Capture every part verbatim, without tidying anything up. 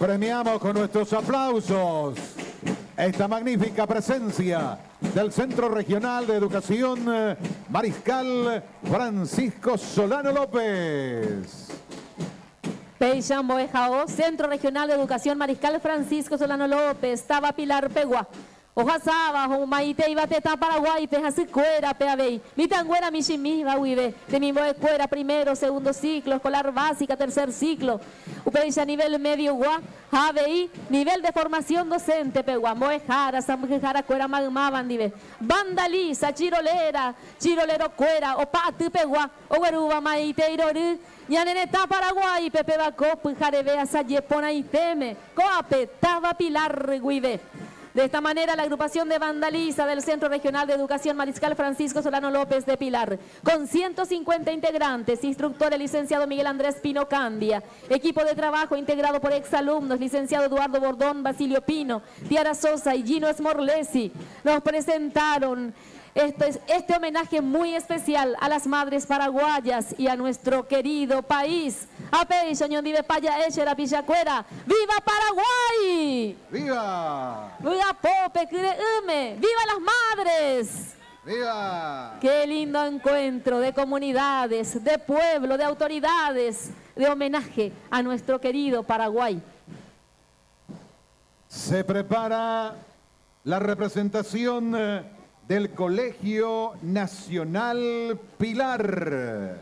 Premiamos con nuestros aplausos esta magnífica presencia del Centro Regional de Educación Mariscal Francisco Solano López. Peixan Boejao, Centro Regional de Educación Mariscal Francisco Solano López, Taba Pilar Pegua. Ojazaba, Humaite y Bateta Paraguay, Pejasi Cuera, Peabey, Mitanguera, Mishimi, Bahuibe, de mi escuela, primero, segundo ciclo, escolar básica, tercer ciclo, Upeixa nivel medio Gua, Javei, nivel de formación docente, Pegua, Moejara, Samujara, Cuera, Magma, Bandive, Vandaliza, Chirolera, Chirolero Cuera, Opatu, Pegua, Ogueruba, Maite, Iroru, Yaneneta Paraguay, Pepe Bacó, Pujarevea, Sayepona y Teme, Coape, Taba Pilar, Guive. De esta manera, la agrupación de Vandaliza del Centro Regional de Educación Mariscal Francisco Solano López de Pilar, con ciento cincuenta integrantes, instructor el licenciado Miguel Andrés Pino Candia, equipo de trabajo integrado por exalumnos, licenciado Eduardo Bordón, Basilio Pino, Tiara Sosa y Gino Smorlesi, nos presentaron Este, es, este homenaje muy especial a las madres paraguayas y a nuestro querido país. ¡Viva Paraguay! ¡Viva! ¡Viva Pope! ¡Viva las madres! ¡Viva! ¡Qué lindo encuentro de comunidades, de pueblo, de autoridades, de homenaje a nuestro querido Paraguay! Se prepara la representación del Colegio Nacional Pilar.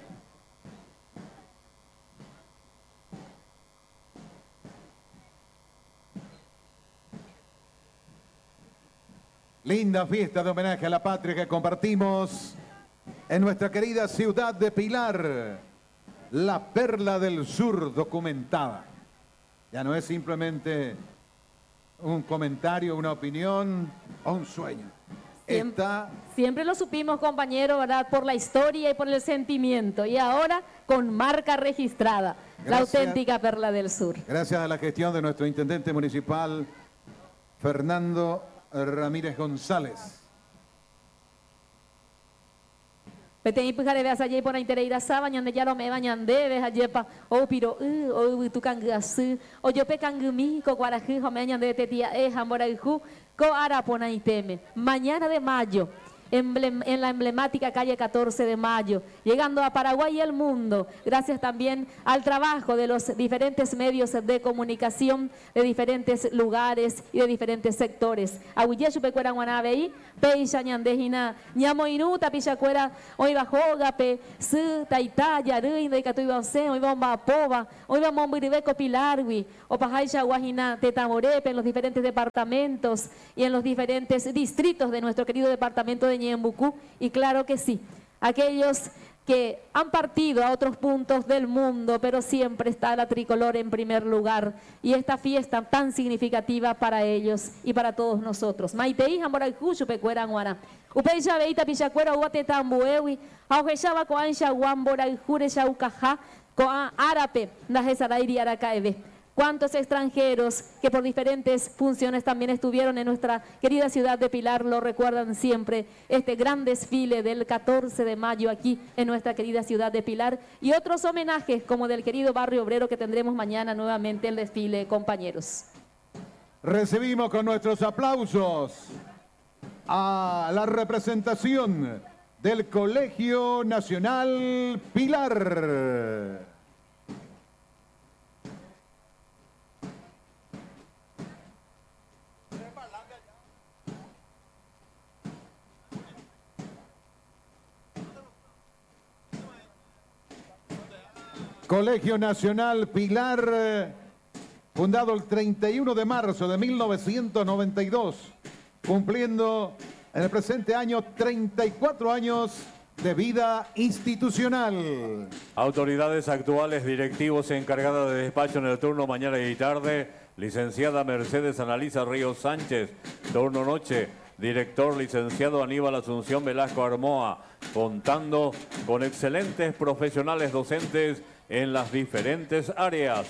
Linda fiesta de homenaje a la patria que compartimos en nuestra querida ciudad de Pilar, la perla del sur documentada. Ya no es simplemente un comentario, una opinión o un sueño. Siempre, Está... siempre lo supimos, compañero, ¿verdad? Por la historia y por el sentimiento. Y ahora con marca registrada, gracias, la auténtica perla del sur. Gracias a la gestión de nuestro intendente municipal, Fernando Ramírez González. Petei pujare veas allí por intereira saba ñande ya lo me bañan debes ayepa o piro o tu cangasu o yo pe cangumi co guarajú home ñande tetia e hamboraju co arapona iteme. Mañana de mayo Emblem, en la emblemática calle catorce de mayo, llegando a Paraguay y el mundo, gracias también al trabajo de los diferentes medios de comunicación de diferentes lugares y de diferentes sectores. Aguillechu pecuera guanabei, peixa ñandejina, ñamoinuta pichacuera, hoy bajoga pe, su, taita, yaruinda y catuibause, hoy bomba pova, hoy vamos a pilarwi, o pajaicha guajina, tetamorepe, en los diferentes departamentos y en los diferentes distritos de nuestro querido departamento de Ñembucú, y claro que sí, aquellos que han partido a otros puntos del mundo, pero siempre está la tricolor en primer lugar, y esta fiesta tan significativa para ellos y para todos nosotros. Maitei Hamborayjuchu pecuera guara. Upeixa veita pichacuera uate tambuewi, aujechaba coancha guamborayjure chaucaja, coa árape, najesarairi aracaeve. Cuántos extranjeros que por diferentes funciones también estuvieron en nuestra querida ciudad de Pilar lo recuerdan siempre, este gran desfile del catorce de mayo aquí en nuestra querida ciudad de Pilar, y otros homenajes como del querido barrio obrero que tendremos mañana nuevamente el desfile, compañeros. Recibimos con nuestros aplausos a la representación del Colegio Nacional Pilar. Colegio Nacional Pilar, fundado el treinta y uno de marzo de mil novecientos noventa y dos, cumpliendo en el presente año treinta y cuatro años de vida institucional. Autoridades actuales, directivos encargadas de despacho en el turno mañana y tarde, licenciada Mercedes Analisa Ríos Sánchez, turno noche, director licenciado Aníbal Asunción Velasco Armoa, contando con excelentes profesionales docentes en las diferentes áreas.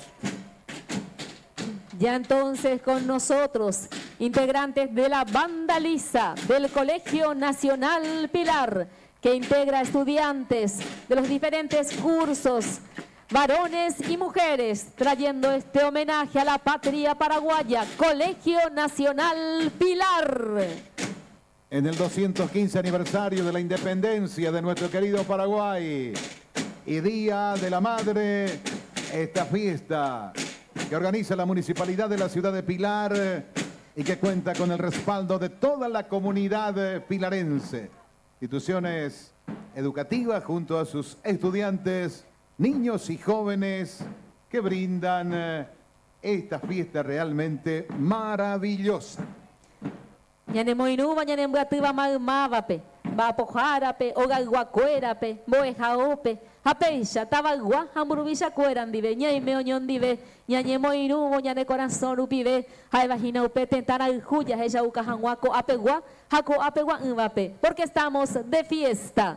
Ya entonces con nosotros, integrantes de la Vandaliza del Colegio Nacional Pilar, que integra estudiantes de los diferentes cursos varones y mujeres, trayendo este homenaje a la patria paraguaya, Colegio Nacional Pilar. En el doscientos quince aniversario de la independencia de nuestro querido Paraguay y Día de la Madre, esta fiesta que organiza la Municipalidad de la ciudad de Pilar y que cuenta con el respaldo de toda la comunidad pilarense, instituciones educativas junto a sus estudiantes, niños y jóvenes que brindan eh, esta fiesta realmente maravillosa. Ñane moinuba, ñane mbatiba maumavape, bapojarape, ogalguacuerape, boejaope, apeisha, tabagua, hamburubisha cuerandive, ñaime oñondive, ñañe moinubo, ñane corazón upive, jaevagina upe, tentana juya, ella ucajanguaco, apegua, jaco apegua uvape, porque estamos de fiesta.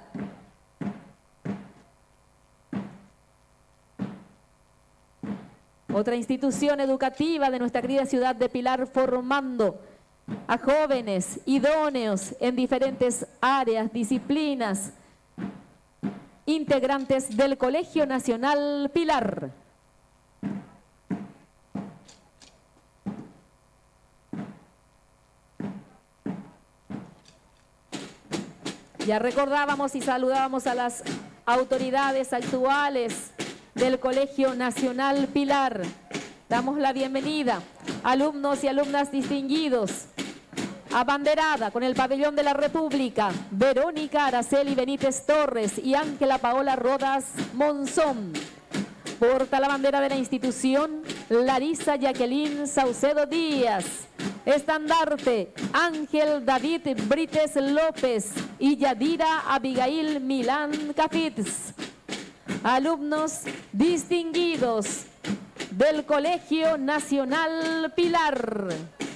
Otra institución educativa de nuestra querida ciudad de Pilar formando a jóvenes idóneos en diferentes áreas, disciplinas, integrantes del Colegio Nacional Pilar. Ya recordábamos y saludábamos a las autoridades actuales del Colegio Nacional Pilar. Damos la bienvenida a alumnos y alumnas distinguidos. Abanderada con el pabellón de la República, Verónica Araceli Benítez Torres y Ángela Paola Rodas Monzón. Porta la bandera de la institución, Larisa Jacqueline Saucedo Díaz. Estandarte, Ángel David Brites López y Yadira Abigail Milán Cafitz. Alumnos distinguidos del Colegio Nacional Pilar.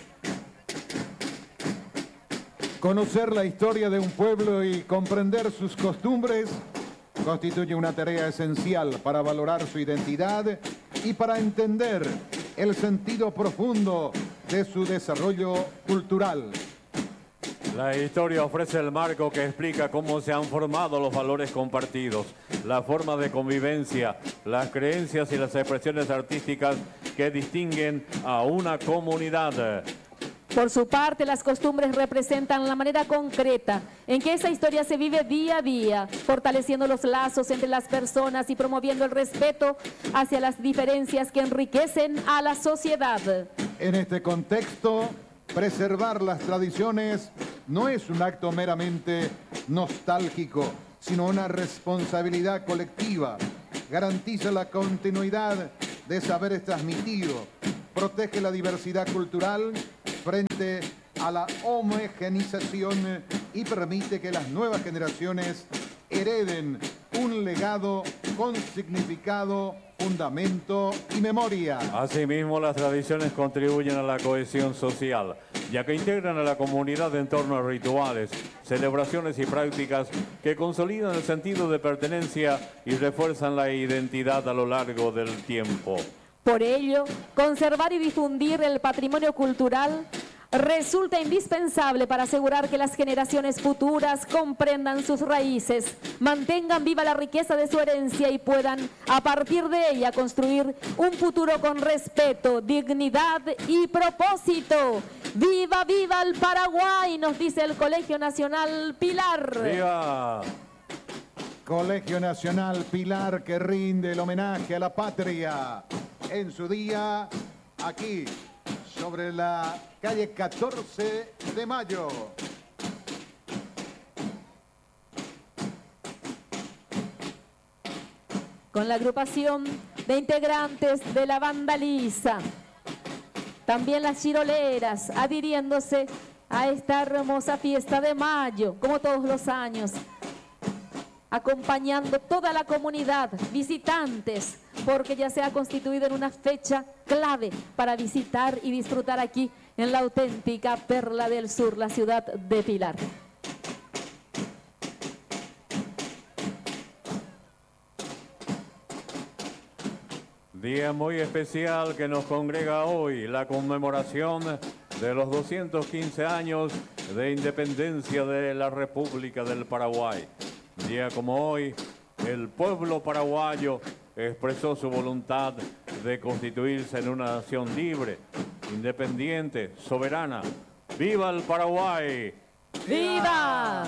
Conocer la historia de un pueblo y comprender sus costumbres constituye una tarea esencial para valorar su identidad y para entender el sentido profundo de su desarrollo cultural. La historia ofrece el marco que explica cómo se han formado los valores compartidos, la forma de convivencia, las creencias y las expresiones artísticas que distinguen a una comunidad. Por su parte, las costumbres representan la manera concreta en que esa historia se vive día a día, fortaleciendo los lazos entre las personas y promoviendo el respeto hacia las diferencias que enriquecen a la sociedad. En este contexto, preservar las tradiciones no es un acto meramente nostálgico, sino una responsabilidad colectiva. Garantiza la continuidad de saberes transmitidos, protege la diversidad cultural frente a la homogeneización y permite que las nuevas generaciones hereden un legado con significado, fundamento y memoria. Asimismo, las tradiciones contribuyen a la cohesión social, ya que integran a la comunidad en torno a rituales, celebraciones y prácticas que consolidan el sentido de pertenencia y refuerzan la identidad a lo largo del tiempo. Por ello, conservar y difundir el patrimonio cultural resulta indispensable para asegurar que las generaciones futuras comprendan sus raíces, mantengan viva la riqueza de su herencia y puedan, a partir de ella, construir un futuro con respeto, dignidad y propósito. ¡Viva, viva el Paraguay!, nos dice el Colegio Nacional Pilar. ¡Viva! Colegio Nacional Pilar, que rinde el homenaje a la patria en su día aquí sobre la calle catorce de mayo. Con la agrupación de integrantes de la banda Lisa, también las chiroleras adhiriéndose a esta hermosa fiesta de mayo, como todos los años, acompañando toda la comunidad, visitantes, porque ya se ha constituido en una fecha clave para visitar y disfrutar aquí en la auténtica Perla del Sur, la ciudad de Pilar. Día muy especial que nos congrega hoy, la conmemoración de los doscientos quince años de independencia de la República del Paraguay. Día como hoy, el pueblo paraguayo expresó su voluntad de constituirse en una nación libre, independiente, soberana. ¡Viva el Paraguay! ¡Viva!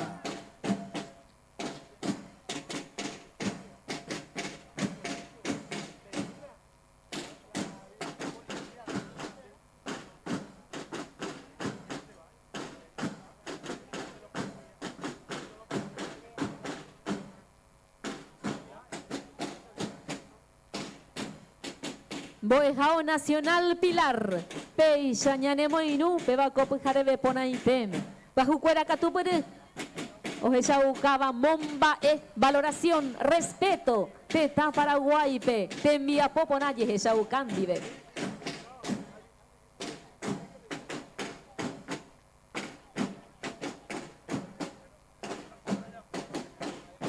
Boejao Nacional Pilar, Pei Shañanemo Inu, Peba Copu Jarebe Ponaitem, Bajucuera Catupere, Ojeshaucaba Momba es valoración, respeto, Teta Paraguay, Pe, Te envía Poponaye, Eshaucandive.